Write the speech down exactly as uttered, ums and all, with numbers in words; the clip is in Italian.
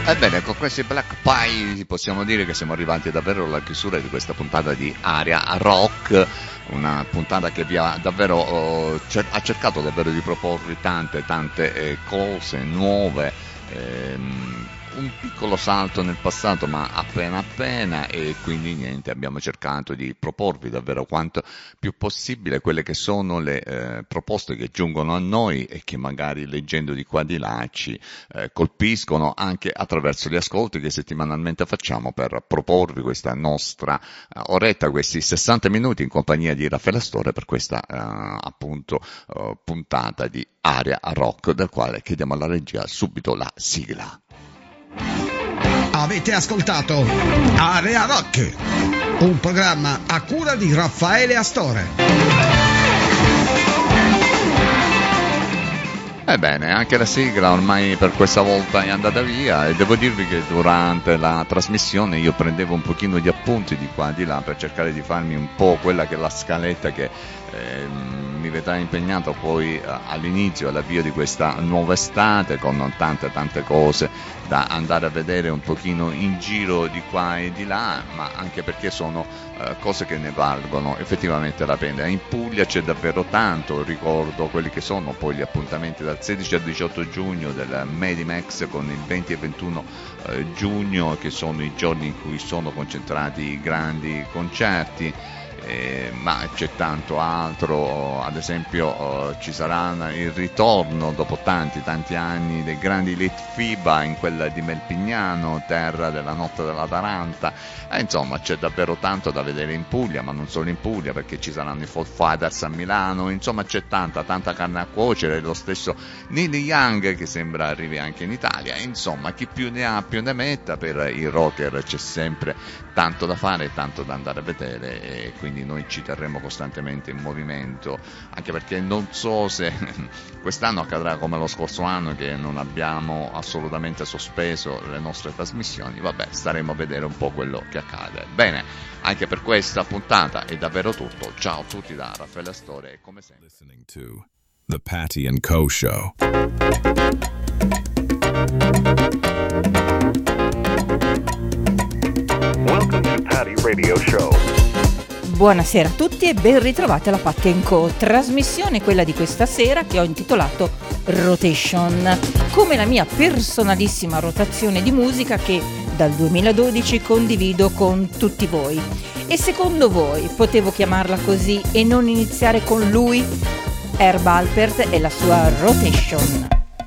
Ebbene, con questi Black Pie possiamo dire che siamo arrivati davvero alla chiusura di questa puntata di Aria Rock, una puntata che vi ha davvero oh, cer- ha cercato davvero di proporvi tante tante eh, cose nuove, ehm, un piccolo salto nel passato ma appena appena, e quindi niente, abbiamo cercato di proporvi davvero quanto più possibile quelle che sono le eh, proposte che giungono a noi e che magari leggendo di qua di là ci eh, colpiscono anche attraverso gli ascolti che settimanalmente facciamo per proporvi questa nostra eh, oretta, questi sessanta minuti in compagnia di Raffaele Astore per questa eh, appunto eh, puntata di Aria Rock, del quale chiediamo alla regia subito la sigla. Avete ascoltato Area Rock, un programma a cura di Raffaele Astore. Ebbene, anche la sigla ormai per questa volta è andata via, e devo dirvi che durante la trasmissione io prendevo un pochino di appunti di qua e di là per cercare di farmi un po' quella che è la scaletta che eh, mi vedrà impegnato poi eh, all'inizio, all'avvio di questa nuova estate, con tante tante cose da andare a vedere un pochino in giro di qua e di là, ma anche perché sono eh, cose che ne valgono effettivamente la pena. In Puglia c'è davvero tanto, ricordo quelli che sono poi gli appuntamenti dal sedici al diciotto giugno del Medimex, con il venti e ventuno eh, giugno che sono i giorni in cui sono concentrati i grandi concerti. Eh, ma c'è tanto altro, ad esempio eh, ci sarà il ritorno dopo tanti tanti anni dei grandi Lit FIBA in quella di Melpignano, terra della notte della Taranta, e insomma c'è davvero tanto da vedere in Puglia, ma non solo in Puglia, perché ci saranno i Fall Fighters a Milano, insomma c'è tanta tanta carne a cuocere, lo stesso Neil Young che sembra arrivi anche in Italia, insomma chi più ne ha più ne metta. Per i rocker c'è sempre tanto da fare, tanto da andare a vedere, e quindi noi ci terremo costantemente in movimento, anche perché non so se quest'anno accadrà come lo scorso anno, che non abbiamo assolutamente sospeso le nostre trasmissioni. Vabbè, staremo a vedere un po' quello che accade. Bene, anche per questa puntata è davvero tutto. Ciao a tutti da Raffaele Astore, e come sempre Listening to The Patty and Co Show. Welcome to Patty Radio Show. Buonasera a tutti e ben ritrovati alla Patty and Co, trasmissione quella di questa sera che ho intitolato Rotation, come la mia personalissima rotazione di musica che dal duemiladodici condivido con tutti voi. E secondo voi potevo chiamarla così e non iniziare con lui? Herb Alpert e la sua Rotation.